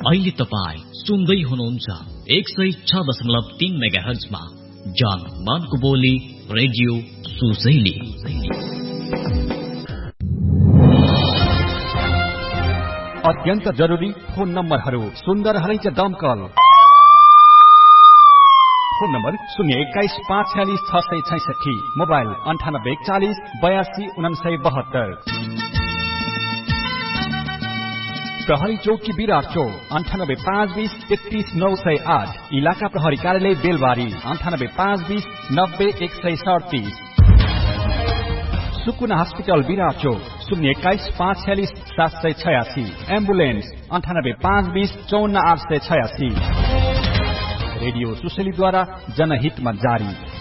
अहिले तपाई सुन्दै हुनुहुन्छ 106.3 मेगाहर्जमा जन मनको बोली रेडियो सुशैली। अत्यन्त जरुरी फोन नम्बरहरू सुन्दर हरैच दमकल। Phone number 021-546-666, mobile 9840-82-972। प्रहरी चौकी विराट चौक 98-520-33-908। इलाका प्रहरी कार्यालय बेलबारी 98-520-90-137। सुकुना हस्पिटल विराट चौक 021-546-786। एम्बुलेन्स 98-520-54-886। रेडियो सुशैलीद्वारा जनहितमा जारी।